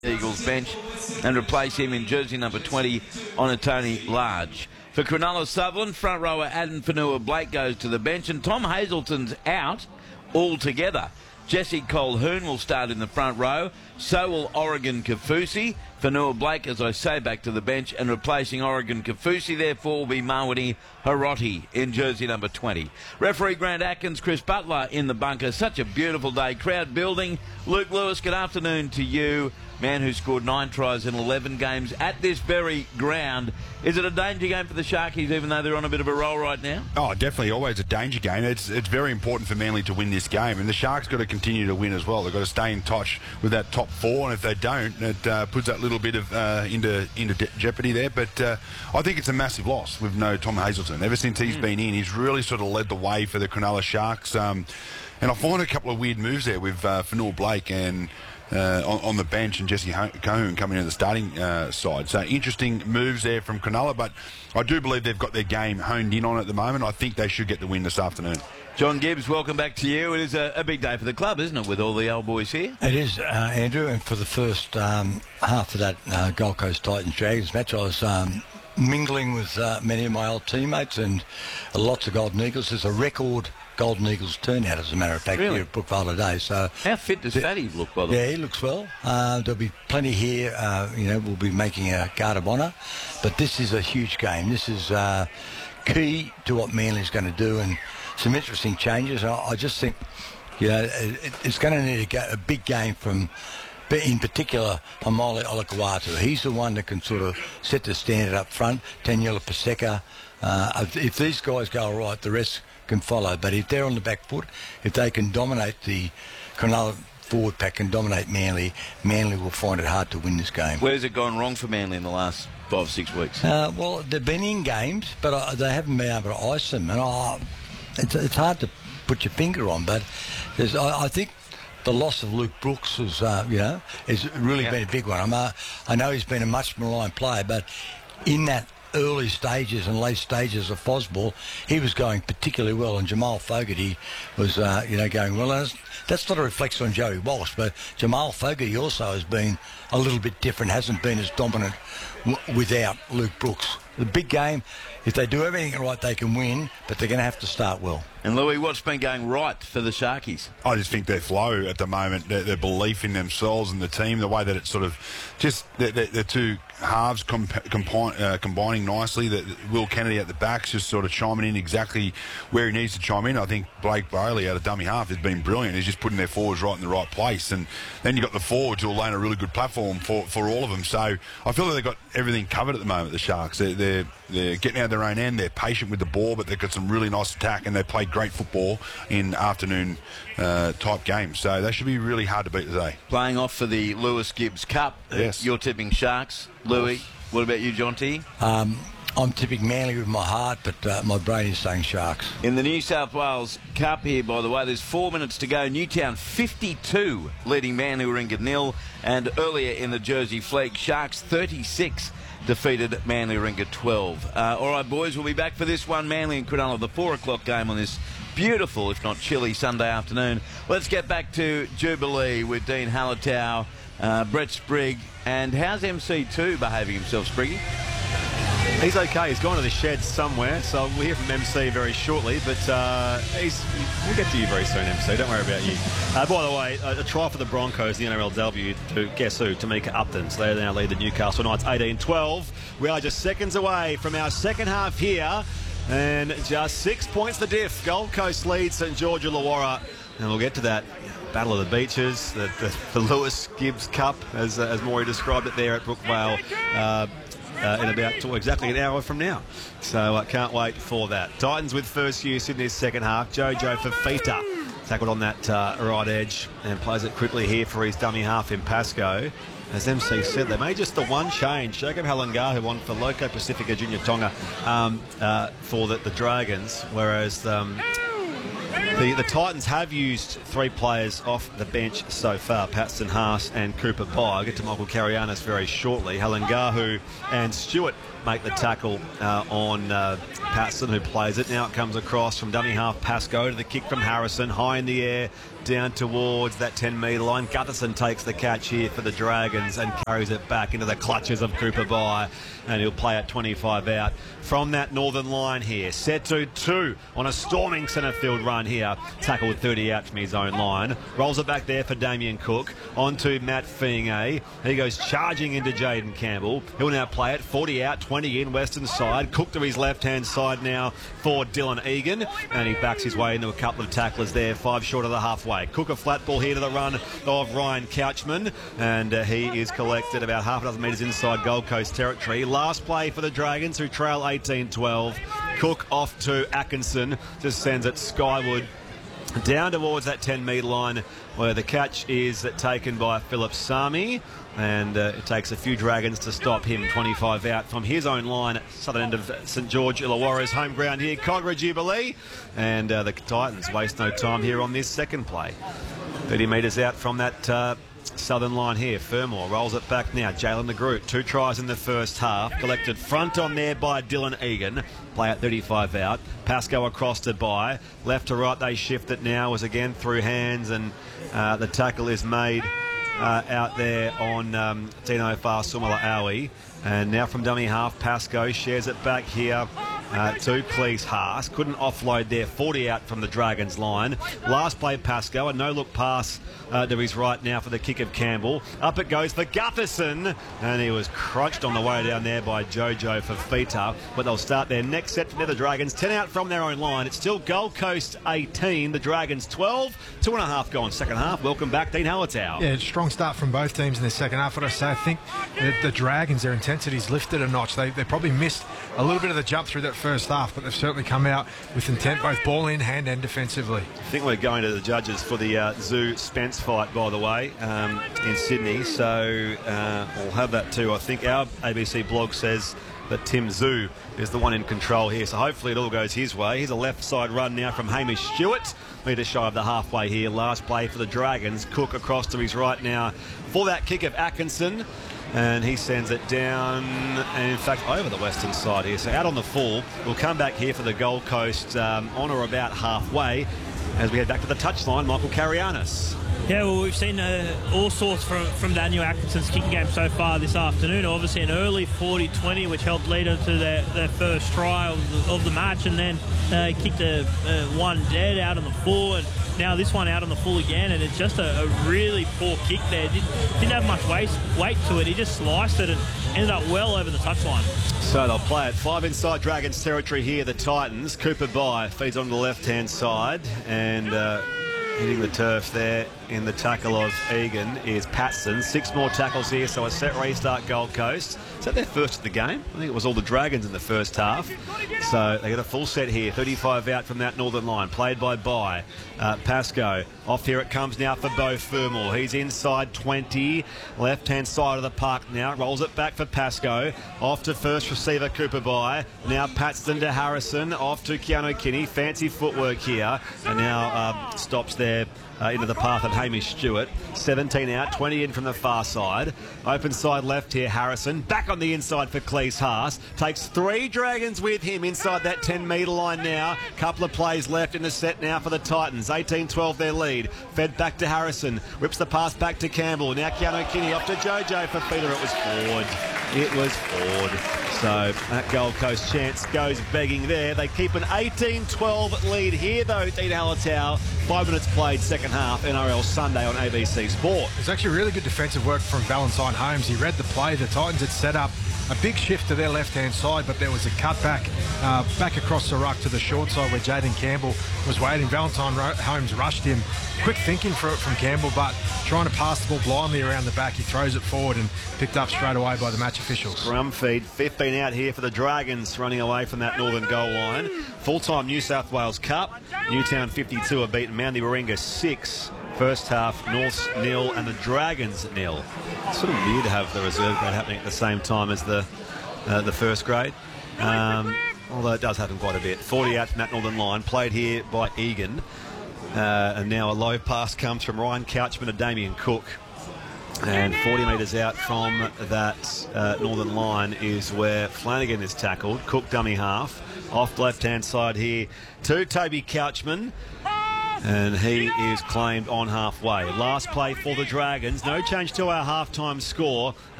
Eagles bench and replace him in jersey number 20 on a Tony Large. For Cronulla Sutherland, front rower Adam Fanua-Blake goes to the bench and Tom Hazelton's out altogether. Jesse Colquhoun will start in the front row. So will Oregon Kaufusi. Fanua-Blake, as I say, back to the bench, and replacing Oregon Kaufusi, therefore, will be Mawani Hiroti in jersey number 20. Referee Grant Atkins, Chris Butler in the bunker. Such a beautiful day. Crowd building. Luke Lewis, good afternoon to you. Man who scored 9 tries in 11 games at this very ground. Is it a danger game for the Sharkies, even though they're on a bit of a roll right now? Oh, definitely, always a danger game. It's very important for Manly to win this game, and the Sharks got to continue to win as well. They've got to stay in touch with that top 4, and if they don't, it puts that little bit of into jeopardy there. But I think it's a massive loss with no Tom Hazelton. Ever since he's been in, he's really sort of led the way for the Cronulla Sharks. And I find a couple of weird moves there with Fanua-Blake and on the bench and Jesse Colquhoun coming in the starting side. So interesting moves there from Cronulla, but I do believe they've got their game honed in on at the moment. I think they should get the win this afternoon. John Gibbs, welcome back to you. It is a big day for the club, isn't it, with all the old boys here? It is, Andrew, and for the first half of that Gold Coast Titans Dragons match, I was mingling with many of my old teammates and lots of Golden Eagles. There's a record Golden Eagles turnout, as a matter of fact, really? here at Brookvale today. So how fit does Fatty look, by the way? Yeah, he looks well. There'll be plenty here. We'll be making a guard of honour, but this is a huge game. This is key to what Manly's going to do, and some interesting changes. I just think, it's going to need a big game from, in particular, Haumole Olakau'atu. He's the one that can sort of set the standard up front. Taniela Paseka. If these guys go all right, the rest can follow. But if they're on the back foot, if they can dominate the Cronulla forward pack and dominate Manly, Manly will find it hard to win this game. Where's it gone wrong for Manly in the last 5 or 6 weeks? Well, they've been in games, but they haven't been able to ice them. And it's hard to put your finger on, but I think the loss of Luke Brooks has, has really been a big one. I know he's been a much maligned player, but in that early stages and late stages of Fosball, he was going particularly well, and Jamal Fogarty was, going well. That's not a reflection on Joey Walsh, but Jamal Fogarty also has been a little bit different, hasn't been as dominant without Luke Brooks. The big game, if they do everything right, they can win, but they're going to have to start well. And Louis, what's been going right for the Sharkies? I just think their flow at the moment, their belief in themselves and the team, the way that it's sort of just the two halves combining nicely. That Will Kennedy at the back's just sort of chiming in exactly where he needs to chime in. I think Blake Bailey out of dummy half has been brilliant. He's just putting their forwards right in the right place, and then you've got the forwards who will lay a really good platform for all of them. So I feel that they've got everything covered at the moment, the Sharks. They're getting out of their own end. They're patient with the ball, but they've got some really nice attack, and they play great football in afternoon type games. So they should be really hard to beat today. Playing off for the Lewis Gibbs Cup. Yes. You're tipping Sharks. Louis, what about you, John T? I'm tipping Manly with my heart, but my brain is saying Sharks. In the New South Wales Cup here, by the way, there's 4 minutes to go. Newtown 52 leading Manly Warringah 0, and earlier in the Jersey Flegg, Sharks 36 defeated Manly Warringah 12. All right, boys, we'll be back for this one. Manly and Cronulla, the 4 o'clock game on this beautiful, if not chilly, Sunday afternoon. Let's get back to Jubilee with Dean Hallertau, Brett Sprigg, and how's MC2 behaving himself, Spriggy? He's okay. He's gone to the shed somewhere, so we'll hear from MC very shortly. But we'll get to you very soon, MC. Don't worry about you. By the way, a try for the Broncos, the NRLW, to guess who? Tamika Upton. So they now lead the Newcastle Knights 18-12. We are just seconds away from our second half here, and just 6 points the diff. Gold Coast leads St George Illawarra, and we'll get to that. Battle of the Beaches, the Lewis Gibbs Cup, as Maury described it there at Brookvale. In about exactly an hour from now. So I can't wait for that. Titans with first use in this second half. Jojo Fafita tackled on that right edge and plays it quickly here for his dummy half in Pascoe. As MC said, they made just the one change. Jacob Halangahu won for Loco Pacifica Junior Tonga for the Dragons, whereas the Titans have used 3 players off the bench so far, Paxton Haas and Cooper Bye. I'll get to Michael Carianis very shortly. Halangahu and Stewart make the tackle on Paxton, who plays it. Now it comes across from dummy half Pascoe to the kick from Harrison, high in the air, down towards that 10-metre line. Gutherson takes the catch here for the Dragons and carries it back into the clutches of Cooper Bye, and he'll play at 25 out from that northern line here. Setu 2 on a storming centre field run here, tackled 30 out from his own line. Rolls it back there for Damien Cook, on to Matt Finge. He goes charging into Jaden Campbell. He'll now play it 40 out, 20 in, western side. Cook to his left-hand side now for Dylan Egan, and he backs his way into a couple of tacklers there, 5 short of the halfway. Cook a flat ball here to the run of Ryan Couchman, and he is collected about half a dozen metres inside Gold Coast territory. Last play for the Dragons, who trail 18-12. Cook off to Atkinson, just sends it skyward down towards that 10-metre line, where the catch is taken by Philip Sami, and it takes a few Dragons to stop him. 25 out from his own line at southern end of St George Illawarra's home ground here, Cogra Jubilee, and the Titans waste no time here on this second play. 30 metres out from that southern line here. Fermor rolls it back now. Jalen de Groot, 2 tries in the first half. Collected front on there by Dylan Egan. Play at 35 out. Pascoe across to Bye. Left to right they shift it now. Was again through hands, and the tackle is made out there on Tino Fa'asumala-Aui. And now from dummy half, Pascoe shares it back here to Cleese Haas. Couldn't offload there, 40 out from the Dragons line. Last play, Pascoe, a no-look pass to his right now for the kick of Campbell. Up it goes for Gutherson, and he was crunched on the way down there by Jojo Fafita. But they'll start their next set for the Dragons. 10 out from their own line. It's still Gold Coast 18, the Dragons 12. 2.5 gone second half. Welcome back, Dean Hallertau. Yeah, strong start from both teams in the second half. What I say, I think the Dragons, their intensity's lifted a notch. They probably missed a little bit of the jump through that first half, but they've certainly come out with intent, both ball in hand and defensively. I think we're going to the judges for the Zoo Spence fight, by the way, in Sydney, so we'll have that too. I think our ABC blog says that Tim Zoo is the one in control here, so hopefully it all goes his way. Here's a left side run now from Hamish Stewart, metre shy of the halfway here. Last play for the Dragons. Cook across to his right now for that kick of Atkinson, and he sends it down, and in fact over the western side here, so out on the full. We'll come back here for the Gold Coast on or about halfway as we head back to the touchline. Michael Carianis. Yeah, well, we've seen all sorts from Daniel Atkinson's kicking game so far this afternoon. Obviously an early 40-20, which helped lead them to their first try of the match, and then kicked one dead out on the full, and now this one out on the full again, and it's just a really poor kick there. Didn't have much weight to it. He just sliced it and ended up well over the touchline. So they'll play it 5 inside Dragons territory here, the Titans. Cooper Bye feeds on the left-hand side, and hitting the turf there in the tackle of Egan is Patson. 6 more tackles here, so a set restart Gold Coast. Is that their first of the game? I think it was all the Dragons in the first half. So they get a full set here. 35 out from that northern line. Played by Bye. Pascoe. Off here it comes now for Beau Fermor. He's inside 20. Left-hand side of the park now. Rolls it back for Pascoe. Off to first receiver Cooper Bye. Now Paxton to Harrison. Off to Keanu Kinney. Fancy footwork here. And now stops there into the path of Hamish Stewart. 17 out, 20 in from the far side. Open side left here, Harrison. Back on the inside for Cleese Haas. Takes 3 Dragons with him inside that 10-metre line now. Couple of plays left in the set now for the Titans. 18-12 their lead. Fed back to Harrison. Rips the pass back to Campbell. Now Keanu Kinney off to Jojo Fafita. It was forward. It was forward. So that Gold Coast chance goes begging there. They keep an 18-12 lead here, though, Dean Hallertau. 5 minutes played second half, NRL Sunday on ABC Sport. There's actually really good defensive work from Valentine Holmes. He read the play. The Titans had set up a big shift to their left-hand side, but there was a cut back across the ruck to the short side where Jaden Campbell was waiting. Valentine Holmes rushed him. Quick thinking from Campbell, but trying to pass the ball blindly around the back. He throws it forward and picked up straight away by the match officials. Scrum feed, 15 out here for the Dragons, running away from that northern goal line. Full-time New South Wales Cup. Newtown 52 have beaten Manly Warringah 6. First half, Norths 0 and the Dragons 0. It's sort of weird to have the reserve grade happening at the same time as the first grade. Although it does happen quite a bit. 40 out from that northern line, played here by Egan. And now a low pass comes from Ryan Couchman to Damien Cook. And 40 metres out from that northern line is where Flanagan is tackled. Cook dummy half. Off left-hand side here to Toby Couchman. And he is claimed on halfway. Last play for the Dragons. No change to our halftime score.